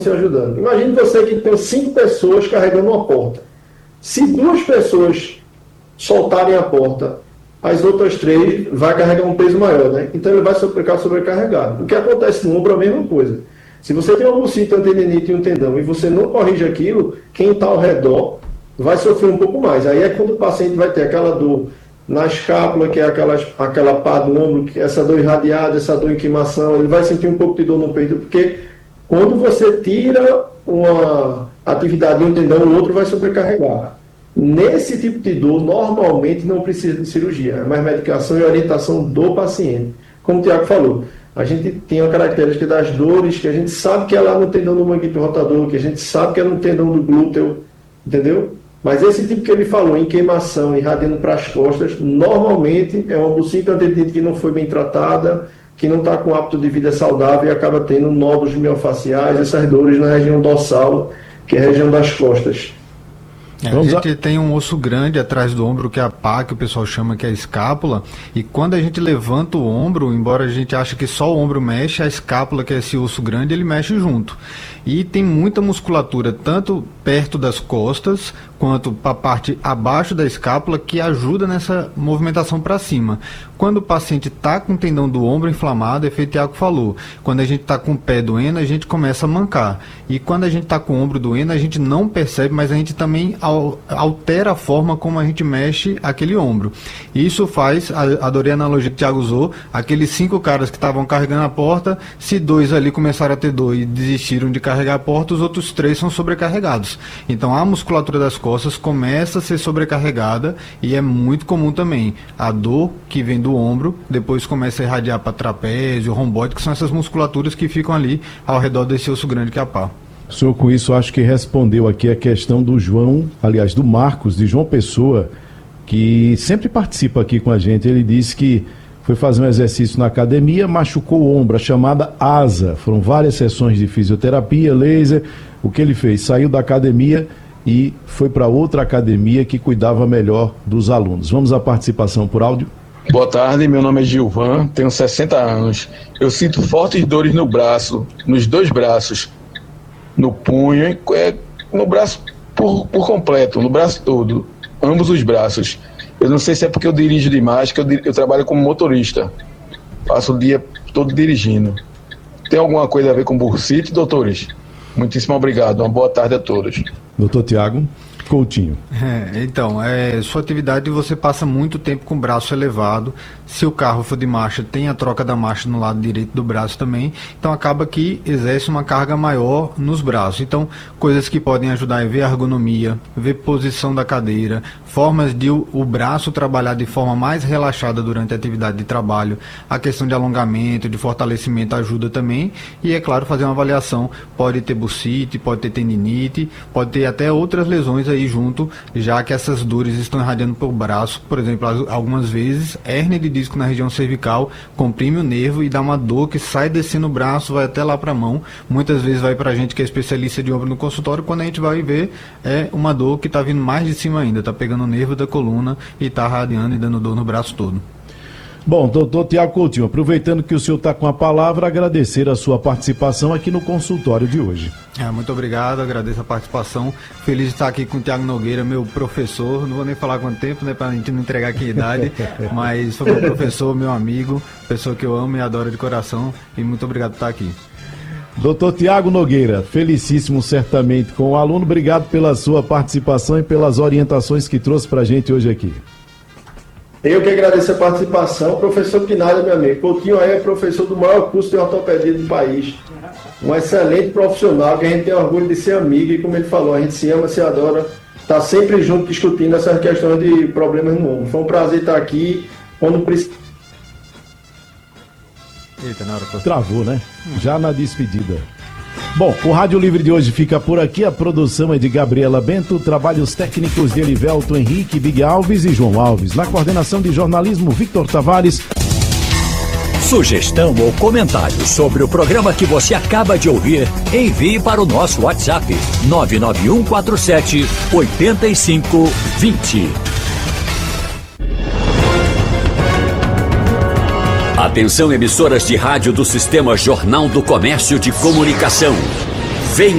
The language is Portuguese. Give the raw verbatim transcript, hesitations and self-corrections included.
se ajudando. Imagine você que tem cinco pessoas carregando uma porta. Se duas pessoas soltarem a porta, as outras três vai carregar um peso maior, né? Então ele vai ficar sobrecarregado. O que acontece no ombro é a mesma coisa. Se você tem uma bursite, uma tendinite e um tendão e você não corrige aquilo, quem está ao redor vai sofrer um pouco mais. Aí é quando o paciente vai ter aquela dor na escápula, que é aquela, aquela pá do ombro, que essa dor irradiada, essa dor em queimação, ele vai sentir um pouco de dor no peito, porque quando você tira uma atividade de um tendão, o outro vai sobrecarregar. Nesse tipo de dor, normalmente não precisa de cirurgia, é mais medicação e orientação do paciente. Como o Tiago falou, a gente tem a característica das dores, que a gente sabe que é lá no tendão do manguito rotador, que a gente sabe que é no tendão do glúteo, entendeu? Mas esse tipo que ele falou, em queimação, irradiando para as costas, normalmente é uma bursite ou tendinite que não foi bem tratada, que não está com hábito de vida saudável e acaba tendo nódulos miofaciais, essas dores na região dorsal, que é a região das costas. É, a gente tem um osso grande atrás do ombro, que é a pá, que o pessoal chama que é a escápula, e quando a gente levanta o ombro, embora a gente ache que só o ombro mexe, a escápula, que é esse osso grande, ele mexe junto. E tem muita musculatura, tanto perto das costas, quanto para a parte abaixo da escápula, que ajuda nessa movimentação para cima. Quando o paciente está com o tendão do ombro inflamado, é feito o Tiago falou, quando a gente está com o pé doendo, a gente começa a mancar. E quando a gente está com o ombro doendo, a gente não percebe, mas a gente também altera a forma como a gente mexe aquele ombro. Isso faz, adorei a analogia que o Tiago usou, aqueles cinco caras que estavam carregando a porta, se dois ali começaram a ter dor e desistiram de carregar a porta, os outros três são sobrecarregados. Então a musculatura das costas começa a ser sobrecarregada e é muito comum também a dor que vem do ombro, depois começa a irradiar para trapézio, romboide, que são essas musculaturas que ficam ali ao redor desse osso grande que é a pá. O senhor com isso acho que respondeu aqui a questão do João, aliás do Marcos, de João Pessoa, que sempre participa aqui com a gente. Ele disse que foi fazer um exercício na academia, machucou o ombro, a chamada asa. Foram várias sessões de fisioterapia, laser. O que ele fez? Saiu da academia e foi para outra academia que cuidava melhor dos alunos. Vamos à participação por áudio. Boa tarde, meu nome é Gilvan, tenho sessenta anos. Eu sinto fortes dores no braço, nos dois braços, no punho, no braço por, por completo, no braço todo, ambos os braços. Eu não sei se é porque eu dirijo demais, que eu, eu trabalho como motorista, passo o dia todo dirigindo. Tem alguma coisa a ver com bursite, doutores? Muitíssimo obrigado, uma boa tarde a todos. Doutor Tiago Coutinho. É, então, é, sua atividade você passa muito tempo com o braço elevado. Se o carro for de marcha, tem a troca da marcha no lado direito do braço também. Então acaba que exerce uma carga maior nos braços. Então, coisas que podem ajudar é ver a ergonomia, ver posição da cadeira, formas de o, o braço trabalhar de forma mais relaxada durante a atividade de trabalho. A questão de alongamento, de fortalecimento ajuda também. E é claro, fazer uma avaliação. Pode ter bursite, pode ter tendinite, pode ter até outras lesões aí junto, já que essas dores estão irradiando para o braço. Por exemplo, algumas vezes, hérnia de disco na região cervical comprime o nervo e dá uma dor que sai descendo o braço, vai até lá para a mão. Muitas vezes vai para a gente que é especialista de ombro no consultório, quando a gente vai ver, é uma dor que está vindo mais de cima ainda, está pegando o nervo da coluna e está irradiando e dando dor no braço todo. Bom, doutor Tiago Coutinho, aproveitando que o senhor está com a palavra, agradecer a sua participação aqui no consultório de hoje. É, muito obrigado, agradeço a participação. Feliz de estar aqui com o Tiago Nogueira, meu professor. Não vou nem falar quanto tempo, né, para a gente não entregar aqui a idade, mas foi meu professor, meu amigo, pessoa que eu amo e adoro de coração, e muito obrigado por estar aqui. doutor Tiago Nogueira, felicíssimo certamente com o aluno. Obrigado pela sua participação e pelas orientações que trouxe para a gente hoje aqui. Eu que agradeço a participação. Professor Pinalha, meu amigo. Coutinho aí é professor do maior curso de ortopedia do país. Um excelente profissional que a gente tem orgulho de ser amigo e, como ele falou, a gente se ama, se adora. Está sempre junto discutindo essas questões de problemas no ombro. Foi um prazer estar aqui. Quando precisa. Eita, na hora que... Travou, né? Hum. Já na despedida. Bom, o Rádio Livre de hoje fica por aqui. A produção é de Gabriela Bento, trabalhos técnicos de Elivelto Henrique, Big Alves e João Alves. Na coordenação de jornalismo, Victor Tavares. Sugestão ou comentário sobre o programa que você acaba de ouvir, envie para o nosso WhatsApp nove nove um quatro sete oito cinco dois zero. Atenção, emissoras de rádio do Sistema Jornal do Comércio de Comunicação.